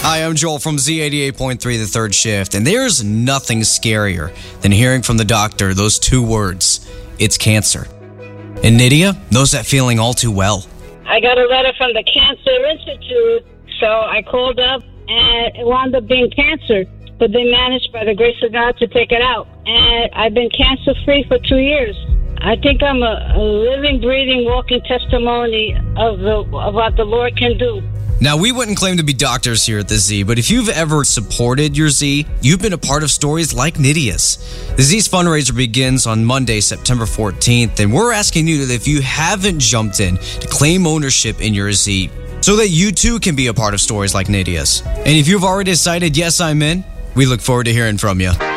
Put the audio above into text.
Hi, I'm Joel from Z88.3 The Third Shift, and there's nothing scarier than hearing from the doctor those two words, it's cancer. And Nydia knows that feeling all too well. I got a letter from the Cancer Institute, so I called up, and it wound up being cancer, but they managed, by the grace of God, to take it out. And I've been cancer-free for 2 years. I think I'm a living, breathing, walking testimony of what the Lord can do. Now, we wouldn't claim to be doctors here at the Z, but if you've ever supported your Z, you've been a part of stories like Nydia's. The Z's fundraiser begins on Monday, September 14th, and we're asking you that if you haven't jumped in to claim ownership in your Z, so that you too can be a part of stories like Nydia's. And if you've already decided, yes, I'm in, we look forward to hearing from you.